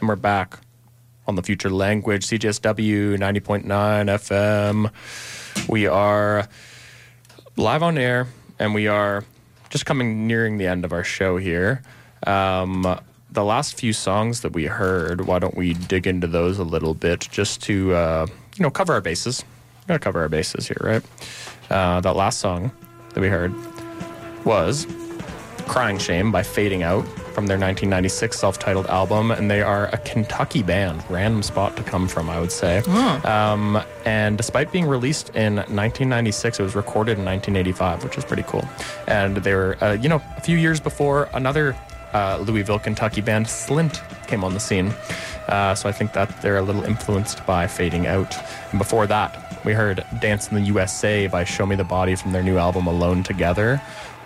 And we're back on the Future Language, CJSW 90.9 FM. We are live on air, and we are just nearing the end of our show here. The last few songs that we heard, why don't we dig into those a little bit just to, cover our bases. We're going to cover our bases here, right? That last song that we heard was Crying Shame by Fading Out from their 1996 self-titled album, and they are a Kentucky band. Random spot to come from, I would say. And despite being released in 1996, it was recorded in 1985, which is pretty cool. And they were, a few years before another Louisville, Kentucky band, Slint, came on the scene. So I think that they're a little influenced by Fading Out. And before that, we heard Dance in the USA by Show Me the Body from their new album Alone Together.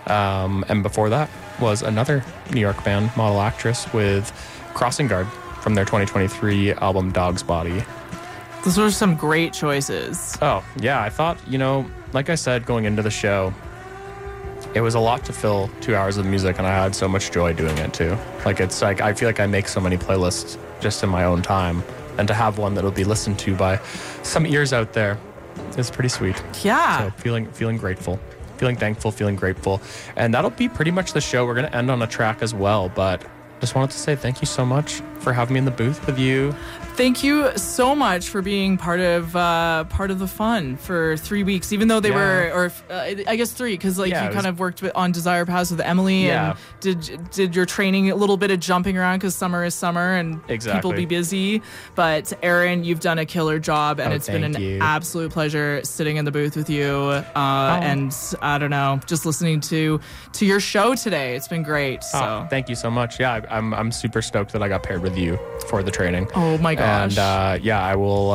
And before that was another New York band, Model Actress, with Crossing Guard from their 2023 album Dog's Body. Those were some great choices. Oh, yeah. I thought, like I said, going into the show, it was a lot to fill 2 hours of music, and I had so much joy doing it, too. It's like I feel like I make so many playlists just in my own time, and to have one that'll be listened to by some ears out there is pretty sweet. Yeah. So feeling grateful. Feeling thankful, feeling grateful. And that'll be pretty much the show. We're going to end on a track as well, but just wanted to say thank you so much for having me in the booth with you. Thank you so much for being part of the fun for 3 weeks, even though they were, I guess 3, because you kind of worked on Desire Paths with Emily and did your training, a little bit of jumping around because summer is summer and people be busy. But Aaron, you've done a killer job, and it's been an absolute pleasure sitting in the booth with you. And I don't know, just listening to your show today. It's been great. So thank you so much. Yeah, I'm super stoked that I got paired with you for the training. Oh my gosh. And I will,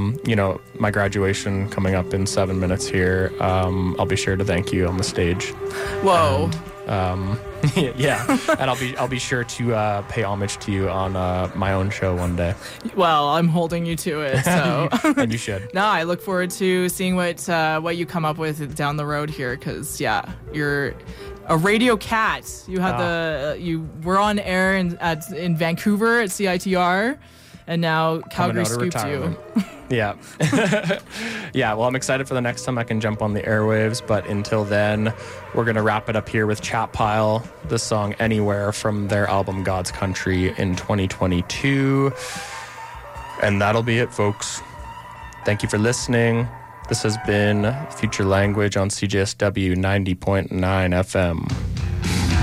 my graduation coming up in 7 minutes here. I'll be sure to thank you on the stage. Whoa. And, and I'll be sure to pay homage to you on my own show one day. Well, I'm holding you to it, so. And you should. No, I look forward to seeing what you come up with down the road here, because you're a radio cat. You had you were on air in Vancouver at CITR. And now Calgary scooped you. Yeah. Yeah, well, I'm excited for the next time I can jump on the airwaves. But until then, we're going to wrap it up here with Chat Pile, the song Anywhere from their album God's Country in 2022. And that'll be it, folks. Thank you for listening. This has been Future Language on CJSW 90.9 FM.